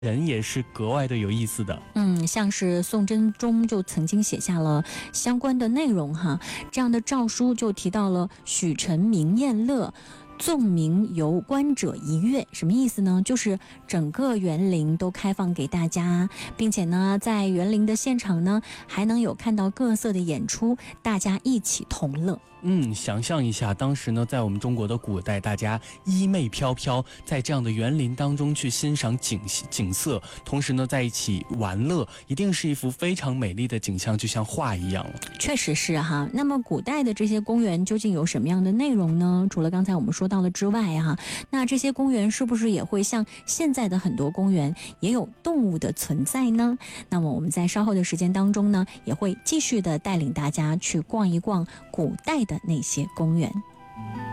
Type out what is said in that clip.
人也是格外的有意思的。 像是宋真宗就曾经写下了相关的内容哈，这样的诏书就提到了许臣明宴乐，纵名游观者1月，什么意思呢？就是整个园林都开放给大家，并且呢，在园林的现场呢，还能有看到各色的演出，大家一起同乐。 想象一下，当时呢，在我们中国的古代，大家衣袂飘飘，在这样的园林当中去欣赏景色，同时呢，在一起玩乐，一定是一幅非常美丽的景象，就像画一样了。 确实是哈。那么古代的这些公园究竟有什么样的内容呢？除了刚才我们说到的之外哈，那这些公园是不是也会像现在的很多公园也有动物的存在呢？那么我们在稍后的时间当中呢，也会继续的带领大家去逛一逛古代的那些公园。